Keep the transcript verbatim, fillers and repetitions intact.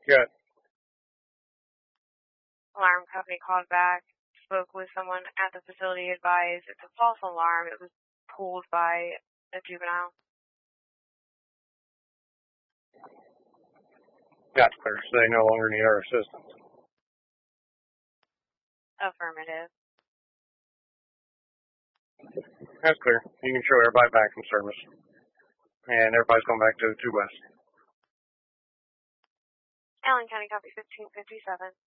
Good. Alarm company called back, spoke with someone at the facility, advised it's a false alarm. It was pulled by a juvenile. That's clear. So they no longer need our assistance. Affirmative. That's clear. You can show everybody back from service. And everybody's going back to two West. Allen County, copy fifteen fifty-seven.